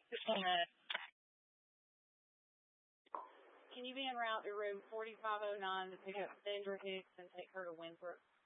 Can you be en route to room 4509 to pick up Sandra Hicks and take her to Winthrop?